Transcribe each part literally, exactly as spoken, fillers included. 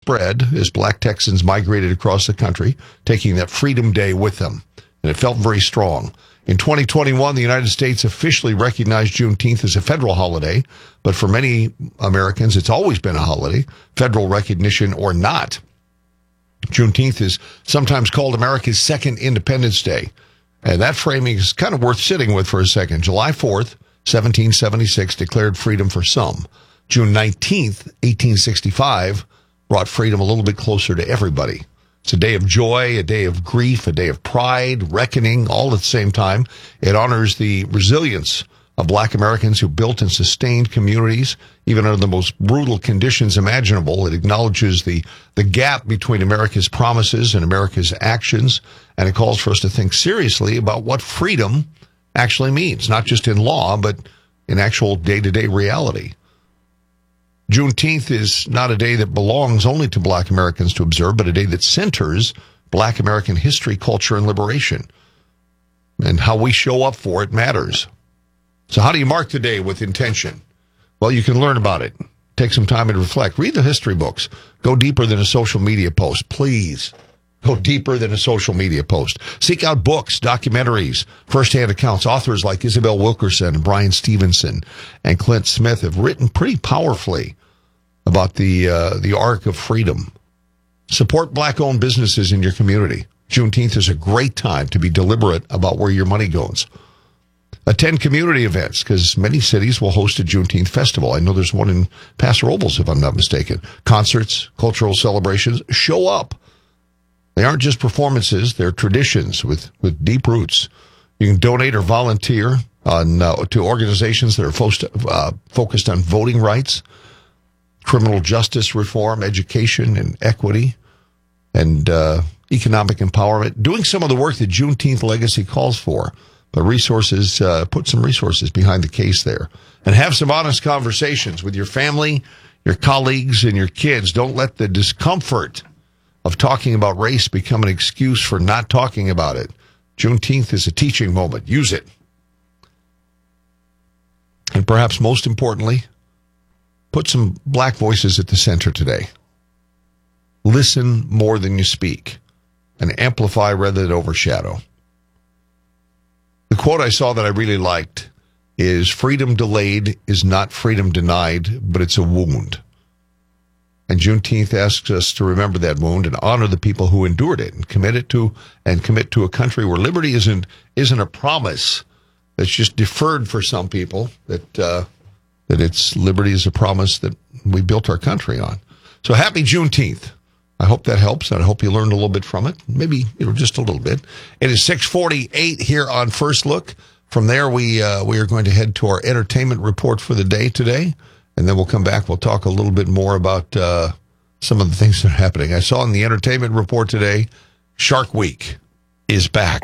spread as black Texans migrated across the country, taking that Freedom Day with them. And it felt very strong. In twenty twenty-one, the United States officially recognized Juneteenth as a federal holiday, but for many Americans, it's always been a holiday, federal recognition or not. Juneteenth is sometimes called America's second Independence Day, and that framing is kind of worth sitting with for a second. July fourth, seventeen seventy-six, declared freedom for some. June nineteenth, eighteen sixty-five, brought freedom a little bit closer to everybody. It's a day of joy, a day of grief, a day of pride, reckoning, all at the same time. It honors the resilience of black Americans who built and sustained communities, even under the most brutal conditions imaginable. It acknowledges the, the gap between America's promises and America's actions, and it calls for us to think seriously about what freedom actually means, not just in law, but in actual day-to-day reality. Juneteenth is not a day that belongs only to black Americans to observe, but a day that centers black American history, culture, and liberation. And how we show up for it matters. So how do you mark the day with intention? Well, you can learn about it. Take some time and reflect. Read the history books. Go deeper than a social media post, please. Go deeper than a social media post. Seek out books, documentaries, firsthand accounts. Authors like Isabel Wilkerson and Brian Stevenson and Clint Smith have written pretty powerfully about the uh, the arc of freedom. Support black-owned businesses in your community. Juneteenth is a great time to be deliberate about where your money goes. Attend community events, because many cities will host a Juneteenth festival. I know there's one in Paso Robles, if I'm not mistaken. Concerts, cultural celebrations. Show up. They aren't just performances, they're traditions with, with deep roots. You can donate or volunteer on uh, to organizations that are fo- uh, focused on voting rights, criminal justice reform, education and equity, and uh, economic empowerment. Doing some of the work that Juneteenth Legacy calls for, but resources, uh, put some resources behind the case there. And have some honest conversations with your family, your colleagues, and your kids. Don't let the discomfort of talking about race become an excuse for not talking about it. Juneteenth is a teaching moment. Use it. And perhaps most importantly, put some black voices at the center today. Listen more than you speak, and amplify rather than overshadow. The quote I saw that I really liked is, "Freedom delayed is not freedom denied, but it's a wound." And Juneteenth asks us to remember that wound and honor the people who endured it and commit it to and commit to a country where liberty isn't isn't a promise that's just deferred for some people. That uh, that it's liberty is a promise that we built our country on. So happy Juneteenth. I hope that helps, and I hope you learned a little bit from it. Maybe, you know, just a little bit. It is six forty-eight here on First Look. From there, we uh, we are going to head to our entertainment report for the day today. And then we'll come back. We'll talk a little bit more about uh, some of the things that are happening. I saw in the entertainment report today, Shark Week is back.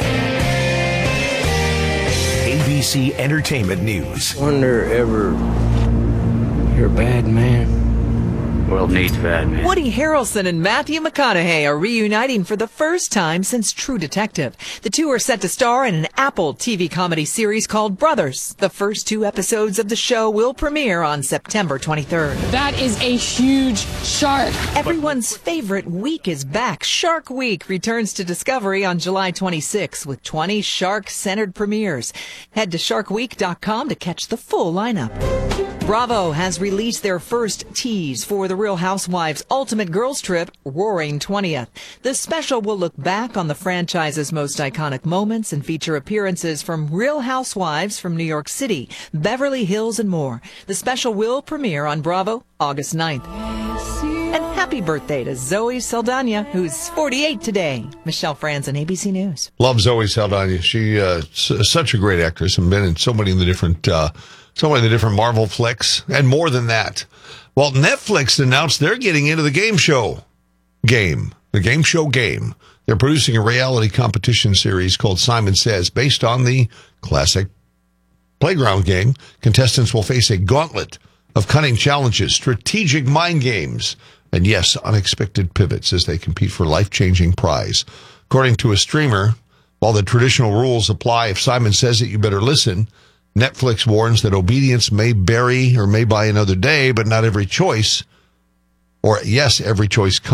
A B C Entertainment News. Wonder ever you're a bad man? World needs bad men. Woody Harrelson and Matthew McConaughey are reuniting for the first time since True Detective. The two are set to star in an Apple T V comedy series called Brothers. The first two episodes of the show will premiere on September twenty-third. That is a huge shark. Everyone's favorite week is back. Shark Week returns to Discovery on July twenty-sixth with twenty shark-centered premieres. Head to shark week dot com to catch the full lineup. Bravo has released their first tease for The Real Housewives' Ultimate Girls Trip, Roaring twentieth. The special will look back on the franchise's most iconic moments and feature appearances from Real Housewives from New York City, Beverly Hills, and more. The special will premiere on Bravo August ninth. And happy birthday to Zoe Saldana, who's forty-eight today. Michelle Franzen, A B C News. Love Zoe Saldana. She uh, s- such a great actress and been in so many of the different... Uh, So many of the different Marvel flicks, and more than that. Well, Netflix announced they're getting into the game show game, the game show game. They're producing a reality competition series called Simon Says, based on the classic playground game. Contestants will face a gauntlet of cunning challenges, strategic mind games, and yes, unexpected pivots as they compete for life-changing prize. According to a streamer, while the traditional rules apply, if Simon says it, you better listen. Netflix warns that obedience may bury or may buy another day, but not every choice, or yes, every choice